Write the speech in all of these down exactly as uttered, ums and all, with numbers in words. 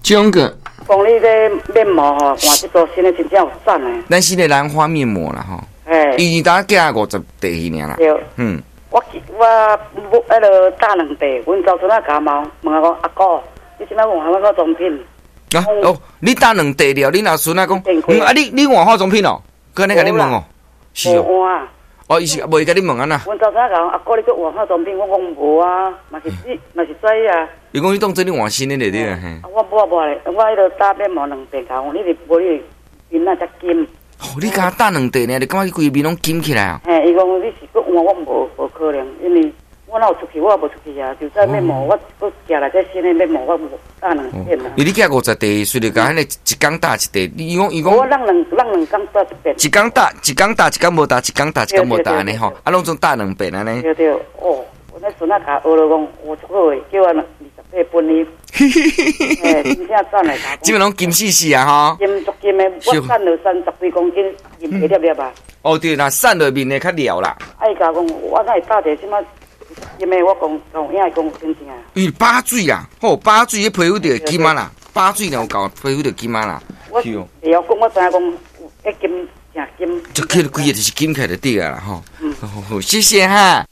种个。 讲你这面膜吼，换这组新的真正有赞诶。 咱新的兰花面膜啦吼， 嘿， 伊打加五十地尔啦。 对。 嗯。 我我迄落打两地，阮早阵啊甲毛问我讲阿哥，你即摆换我化妆品？ 啊哦，你打两地了，你阿孙啊讲， 嗯啊你你换化妆品哦？搁你甲你问哦？是哦。 换。 哦，伊是袂甲你问安那？ 阮早阵啊讲阿哥，你搁换化妆品？我讲无啊，嘛是知嘛是知啊。 伊讲你当真你换新的咧对啊嘿。 我无无咧，我迄落打面膜两地甲我，你是无你面啊才金。 哦，你甲打两地呢，你感觉伊规面拢金起来啊？ 嘿，伊讲你是搁换，我无无可能，因为我哪有出去，我也无出去啊。就在面膜，我搁寄来这新的面膜，我无打两片啊。 伊你寄五十地，虽然甲迄个一工打一地，伊讲伊讲。 我让两让两工打一遍。 一工打一工打一工无打，一工打一工无打安尼吼，啊，拢总打两遍安尼。 对对，哦，我那孙仔甲学了讲，我出好诶，叫我二十八分哩。嘿，真正赞诶！ 基本拢金死死啊吼。 金足金诶，我瘦了三十几公斤，金一粒粒啊。 哦对啦，瘦落面诶较了啦。 啊，伊甲讲，我哪会打者即马金诶？我讲讲影讲真正啊。 伊把水啊，吼把水迄皮肤就金啊啦，把水了有够皮肤就金啊啦。 我会晓讲，我知影讲，迄金正金。 就起规个就是金起来就对啊啦吼。嗯，好好谢谢哈。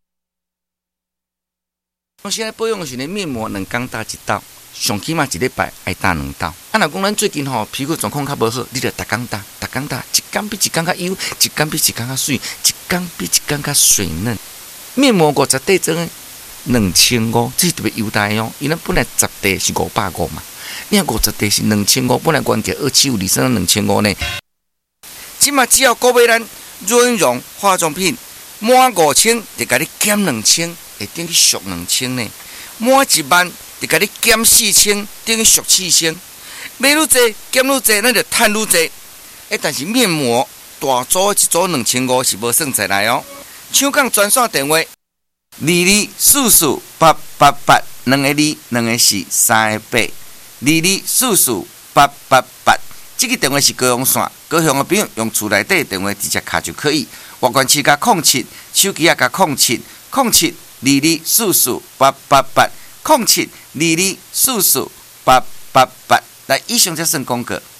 我现在保养的时候，面膜两工打一道，上起码一礼拜爱打两道。啊，若讲咱最近吼皮肤状况较无好，你着逐工打，逐工打，一工比一工较油，一工比一工较水，一工比一工较水嫩。面膜五十块装的两千五，这是特别优待哦。因为本来十块是五百五嘛，你看五十块是两千五，本来原价二七五，你升到两千五呢。即马只要购买咱润绒化妆品满五千，就甲你减两千。会等于俗两千呢，满一万就甲你减四千，等于俗四千。买愈济减愈济，咱就赚愈济。哎，但是面膜大组一组两千五是无算在内哦。抢讲专线电话：二二四四八八八，两个二，两个四，三个八，二二四四八八八。这个电话是高雄线，高雄的朋友用厝内底电话直接卡就可以。外关市加空七，手机也加空七，空七。二二四四八八八，空七二二四四八八八。来，以上才算广告。